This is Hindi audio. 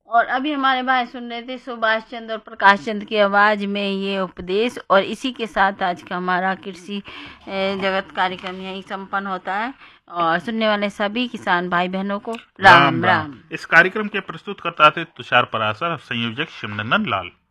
और अभी हमारे भाई सुन रहे थे सुभाष चंद्र और प्रकाश चंद्र की आवाज में ये उपदेश। और इसी के साथ आज का हमारा कृषि जगत कार्यक्रम यही संपन्न होता है। और सुनने वाले सभी किसान भाई बहनों को राम राम राम। राम। इस कार्यक्रम के प्रस्तुतकर्ता थे तुषार पराशर, संयोजक शिवनंदन लाल।